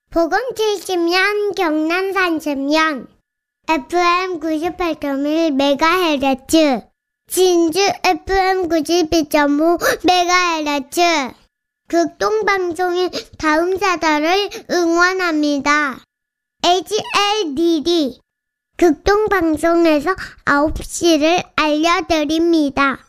복음 70년, 경남 30년, FM 98.1MHz, 진주 FM 92.5MHz, 극동방송인 다음 사달을 응원합니다. HLDD, 극동방송에서 9시를 알려드립니다.